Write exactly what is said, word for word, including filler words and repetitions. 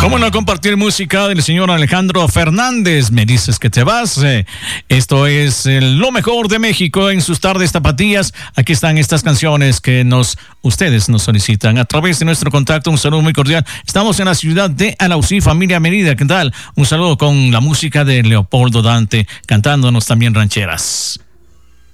¿Cómo no compartir música del señor Alejandro Fernández? Me dices que te vas. Eh, esto es eh, lo mejor de México en sus tardes tapatías. Aquí están estas canciones que nos ustedes nos solicitan a través de nuestro contacto. Un saludo muy cordial. Estamos en la ciudad de Alausí, familia Mérida. ¿Qué tal? Un saludo con la música de Leopoldo Dante, cantándonos también rancheras.